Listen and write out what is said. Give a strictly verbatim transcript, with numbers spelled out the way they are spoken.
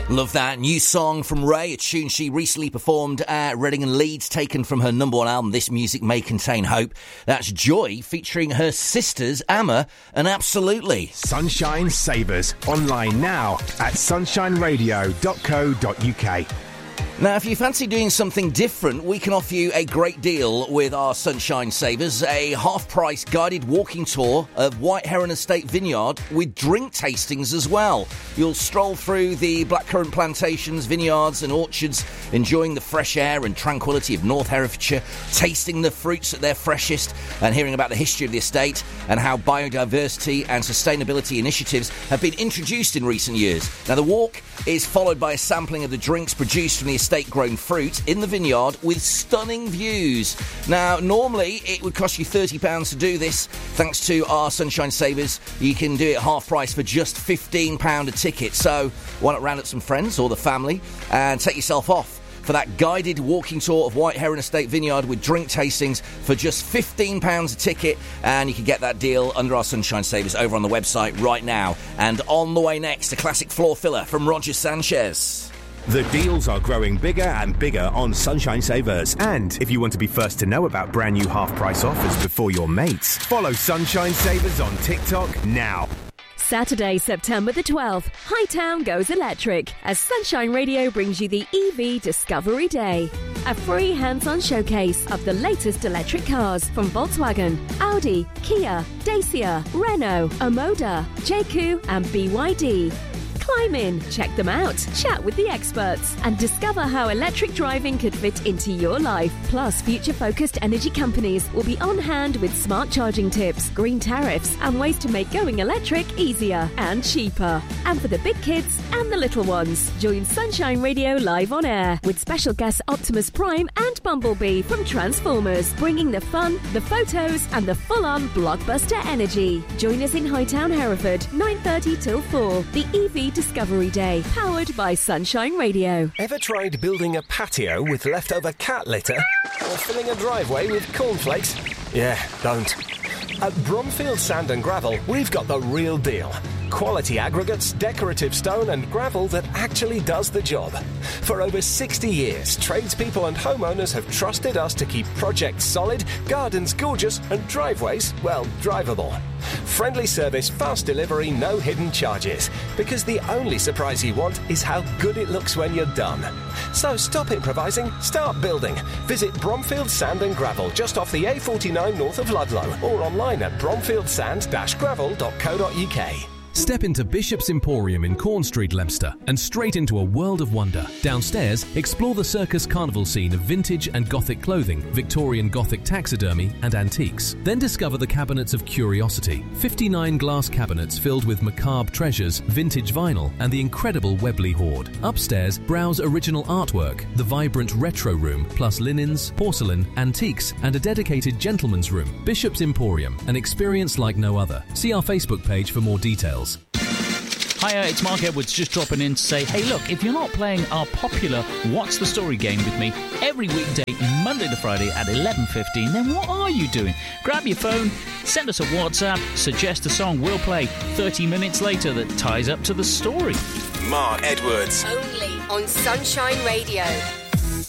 Love that. New song from Ray, a tune she recently performed at Reading and Leeds, taken from her number one album, This Music May Contain Hope. That's Joy, featuring her sisters, Amma and Absolutely. Sunshine Savers, online now at sunshine radio dot co dot uk. Now, if you fancy doing something different, we can offer you a great deal with our Sunshine Savers, a half-price guided walking tour of White Heron Estate Vineyard with drink tastings as well. You'll stroll through the blackcurrant plantations, vineyards and orchards, enjoying the fresh air and tranquility of North Herefordshire, tasting the fruits at their freshest and hearing about the history of the estate and how biodiversity and sustainability initiatives have been introduced in recent years. Now, the walk is followed by a sampling of the drinks produced from the estate-grown fruit in the vineyard with stunning views. Now, normally it would cost you thirty pounds to do this. Thanks to our Sunshine Savers, you can do it half price for just fifteen pounds a ticket. So why not round up some friends or the family and take yourself off for that guided walking tour of White Heron Estate Vineyard with drink tastings for just fifteen pounds a ticket, and you can get that deal under our Sunshine Savers over on the website right now. And on the way next, a classic floor filler from Roger Sanchez. The deals are growing bigger and bigger on Sunshine Savers. And if you want to be first to know about brand new half-price offers before your mates, follow Sunshine Savers on TikTok now. Saturday, September the twelfth, Hightown goes electric as Sunshine Radio brings you the E V Discovery Day. A free hands-on showcase of the latest electric cars from Volkswagen, Audi, Kia, Dacia, Renault, Omoda, J Q and B Y D. Climb in, check them out, chat with the experts, and discover how electric driving could fit into your life. Plus, future-focused energy companies will be on hand with smart charging tips, green tariffs, and ways to make going electric easier and cheaper. And for the big kids and the little ones, join Sunshine Radio live on air with special guests Optimus Prime and Bumblebee from Transformers, bringing the fun, the photos, and the full-on blockbuster energy. Join us in Hightown, Hereford, nine thirty till four, the E V Discovery Day, powered by Sunshine Radio. Ever tried building a patio with leftover cat litter? Or filling a driveway with cornflakes? Yeah, don't. At Bromfield Sand and Gravel, we've got the real deal. Quality aggregates, decorative stone and gravel that actually does the job. For over sixty years, tradespeople and homeowners have trusted us to keep projects solid, gardens gorgeous and driveways, well, drivable. Friendly service, fast delivery, no hidden charges. Because the only surprise you want is how good it looks when you're done. So stop improvising, start building. Visit Bromfield Sand and Gravel just off the A forty-nine north of Ludlow or online at bromfield sand dash gravel dot co dot uk. Step into Bishop's Emporium in Corn Street, Leicester, and straight into a world of wonder. Downstairs, explore the circus carnival scene of vintage and Gothic clothing, Victorian Gothic taxidermy, and antiques. Then discover the cabinets of curiosity. fifty-nine glass cabinets filled with macabre treasures, vintage vinyl, and the incredible Webley hoard. Upstairs, browse original artwork, the vibrant retro room, plus linens, porcelain, antiques, and a dedicated gentleman's room. Bishop's Emporium, an experience like no other. See our Facebook page for more details. Hiya, it's Mark Edwards just dropping in to say, hey look, if you're not playing our popular What's the Story game with me every weekday, Monday to Friday at eleven fifteen, then what are you doing? Grab your phone, send us a WhatsApp, suggest a song we'll play thirty minutes later that ties up to the story. Mark Edwards. Only on Sunshine Radio.